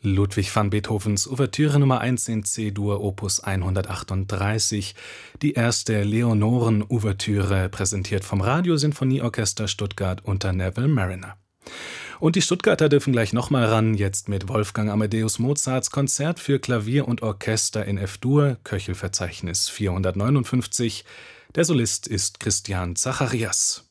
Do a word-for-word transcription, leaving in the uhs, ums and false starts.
Ludwig van Beethovens Ouvertüre Nummer eins in C-Dur Opus hundertachtunddreißig, die erste Leonoren-Ouvertüre, präsentiert vom Radiosinfonieorchester Stuttgart unter Neville Marriner. Und die Stuttgarter dürfen gleich nochmal ran, jetzt mit Wolfgang Amadeus Mozarts Konzert für Klavier und Orchester in F-Dur, Köchelverzeichnis vierhundertneunundfünfzig. Der Solist ist Christian Zacharias.